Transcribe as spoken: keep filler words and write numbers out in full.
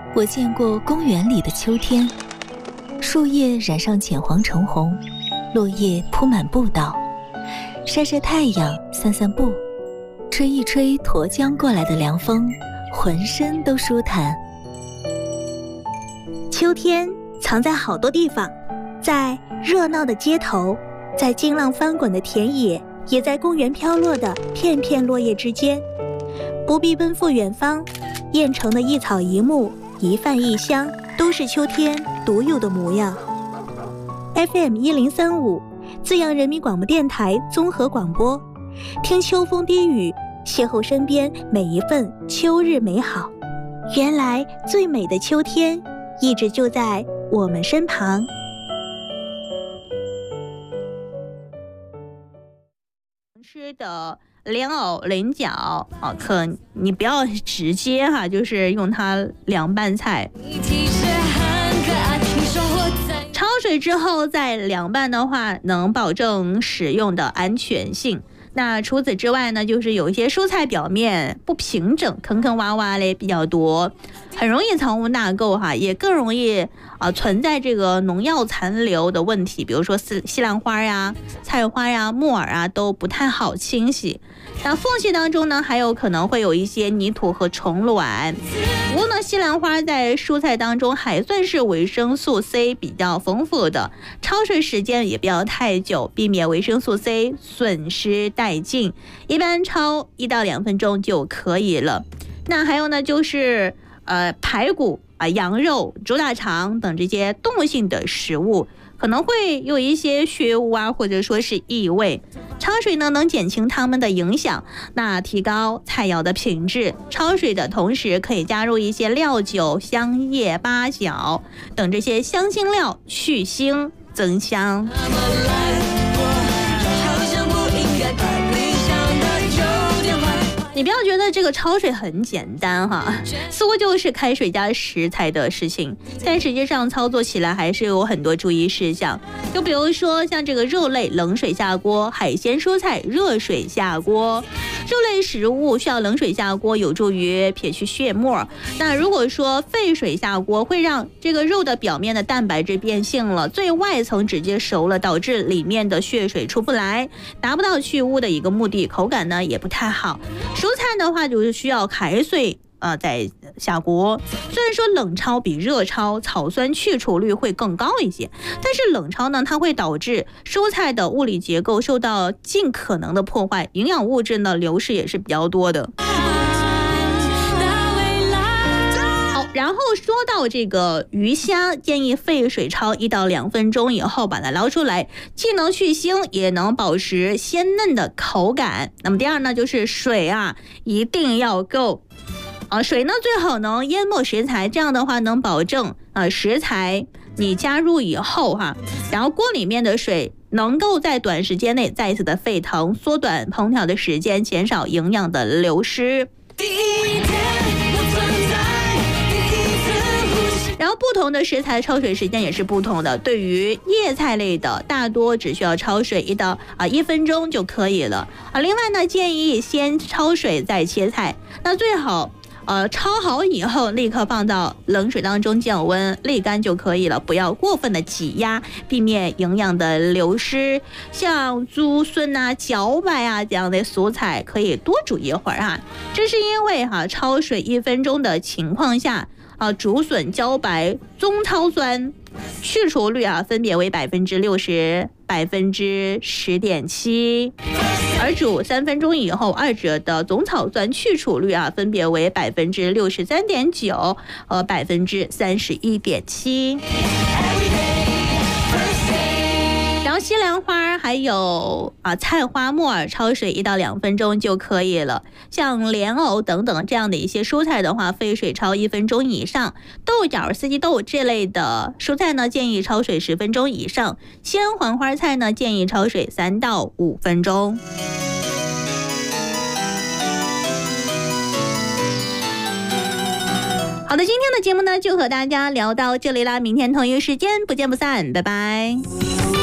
我见过公园里的秋天，树叶染上浅黄橙红，落叶铺满步道，晒晒太阳，散散步，吹一吹沱江过来的凉风，浑身都舒坦。 秋天藏在好多地方，在热闹的街头，在惊浪翻滚的田野，也在公园飘落的片片落叶之间。不必奔赴远方，燕城的一草一木，一饭一香，都是秋天独有的模样。 F M 一零三五，资阳人民广播电台综合广播，听秋风低语，邂逅身边每一份秋日美好。原来最美的秋天一直就在我们身旁。 吃的莲藕菱角啊，可你不要直接哈，就是用它凉拌菜。焯水之后再凉拌的话，能保证使用的安全性。那除此之外呢，就是有一些蔬菜表面不平整，坑坑洼洼嘞比较多，很容易藏污纳垢哈，也更容易啊、呃、存在这个农药残留的问题，比如说西西兰花呀、菜花呀、木耳啊都不太好清洗。那缝隙当中呢，还有可能会有一些泥土和虫卵。不过呢，西兰花在蔬菜当中还算是维生素 C 比较丰富的，焯水时间也不要太久，避免维生素 C 损失殆尽，一般焯一到两分钟就可以了。那还有呢，就是呃排骨啊、羊肉、猪大肠等这些动物性的食物，可能会有一些血污啊，或者说是异味。焯水呢能减轻它们的影响，那提高菜肴的品质。焯水的同时可以加入一些料酒、香叶、八角等这些香辛料，去腥增香。你不要觉得这个焯水很简单哈，似乎就是开水加食材的事情，但实际上操作起来还是有很多注意事项。就比如说像这个肉类冷水下锅，海鲜蔬菜热水下锅。肉类食物需要冷水下锅，有助于撇去血沫。那如果说沸水下锅，会让这个肉的表面的蛋白质变性了，最外层直接熟了，导致里面的血水出不来，达不到去污的一个目的，口感呢也不太好。蔬菜的话就是需要开水呃，再下锅。虽然说冷焯比热焯草酸去除率会更高一些，但是冷焯呢，它会导致蔬菜的物理结构受到尽可能的破坏，营养物质呢流失也是比较多的。好，然后说到这个鱼虾，建议沸水焯一到两分钟以后把它捞出来，既能去腥，也能保持鲜嫩的口感。那么第二呢，就是水啊，一定要够。啊，水呢最好能淹没食材，这样的话能保证呃食材你加入以后哈，然后锅里面的水能够在短时间内再次的沸腾，缩短烹调的时间，减少营养的流失。然后不同的食材焯水时间也是不同的，对于叶菜类的，大多只需要焯水一到啊一分钟就可以了啊。另外呢，建议先焯水再切菜，那最好。呃，焯好以后立刻放到冷水当中降温沥干就可以了，不要过分的挤压，避免营养的流失。像竹笋啊、茭白啊这样的蔬菜可以多煮一会儿啊，这是因为哈、啊、焯水一分钟的情况下啊，竹笋、茭白、棕蒿酸去除率啊分别为百分之六十、百分之十点七。而煮三分钟以后，二者的总草酸去除率啊，分别为百分之六十三点九和百分之三十一点七。然后西兰花还有啊菜花、木耳焯水一到两分钟就可以了。像莲藕等等这样的一些蔬菜的话，沸水焯一分钟以上。豆角、四季豆这类的蔬菜呢，建议焯水十分钟以上。鲜黄花菜呢，建议焯水三到五分钟。好的，今天的节目呢就和大家聊到这里啦，明天同一时间不见不散，拜拜。